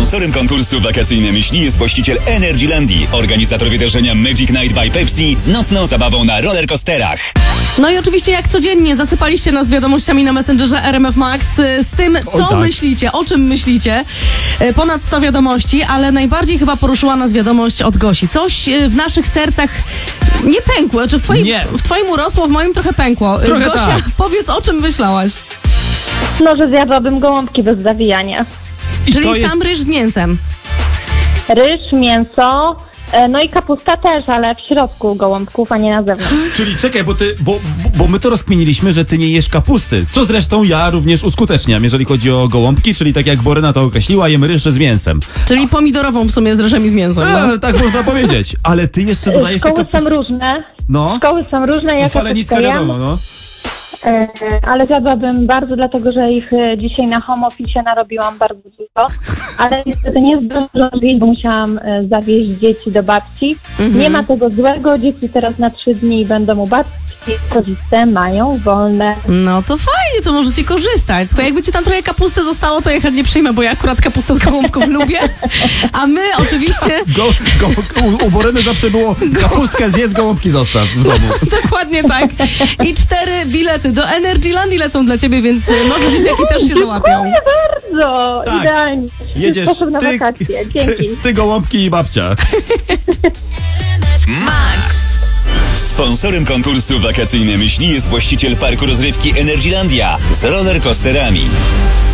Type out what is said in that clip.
Sponsorem konkursu Wakacyjne Myśli jest właściciel Energylandii, organizator wydarzenia Magic Night by Pepsi z nocną zabawą na rollercoasterach. No i oczywiście jak codziennie zasypaliście nas wiadomościami na Messengerze RMF Max z tym, co myślicie, o czym myślicie. Ponad 100 wiadomości, ale najbardziej chyba poruszyła nas wiadomość od Gosi. Coś w naszych sercach nie pękło, czy w twoim urosło, w moim trochę pękło. Trochę Gosia, tak. powiedz, o czym myślałaś? No, że zjadłabym gołąbki bez zawijania. Czyli sam ryż z mięsem. Ryż, mięso, no i kapusta też, ale w środku gołąbków, a nie na zewnątrz. Czyli czekaj, bo my to rozkminiliśmy, że ty nie jesz kapusty. Co zresztą ja również uskuteczniam, jeżeli chodzi o gołąbki, czyli tak jak Boryna to określiła, jem ryż z mięsem. Czyli pomidorową w sumie z ryżem i z mięsem. No. Tak można powiedzieć. Ale ty jeszcze dodajesz Szkoły są różne. No. Szkoły są różne, ja Falenicka kapustę jem, wiadomo, no. ale zjadłabym bardzo, dlatego że ich dzisiaj na home office narobiłam bardzo dużo, ale niestety nie zdążyłam zjeść, bo musiałam zawieźć dzieci do babci. Nie ma tego złego, dzieci teraz na 3 dni będą u babci, rodzice mają wolne. No to fajnie, to możecie korzystać. Słuchaj, jakby ci tam trochę kapusty zostało, to ja chętnie przyjmę, bo ja akurat kapustę z gołąbków lubię. A my oczywiście... U Boryny zawsze było kapustkę zjedz, gołąbki zostaw w domu. Dokładnie tak. I 4 bilety do Energylandii lecą dla ciebie, więc może dzieciaki też się załapią. Dziękuję bardzo, Tak. idealnie. Jedziesz Sposób na wakacje, dzięki. ty gołąbki i babcia. Max. Sponsorem konkursu Wakacyjne Myśli jest właściciel parku rozrywki Energylandia z rollercoasterami.